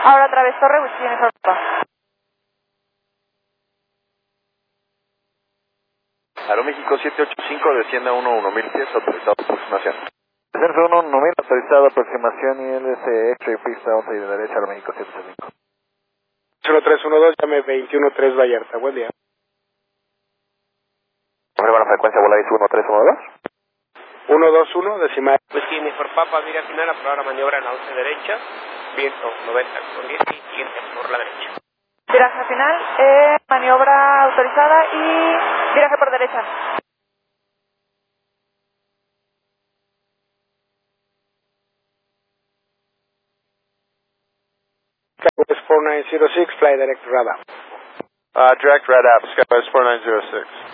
Ahora otra vez Torre, Whisky Uniform Papa. Aeroméxico 785, descienda 11.000 pies, autorizado aproximación. Descenso 1.000, autorizado aproximación y LS X-ray pista 11 y de derecha, Aeroméxico 785. 1312, llame 213 Vallarta, buen día. Hombre, buena frecuencia, Volaris 1312. 121, decimal. Whisky Uniform Papa, mira final, aprobar la maniobra en la 11 derecha, viento 90 con 10 y siguiente por la derecha. Viraje final, maniobra autorizada y viraje por derecha. Skywest 4906, fly direct radar. Direct radar, Skywest 4906.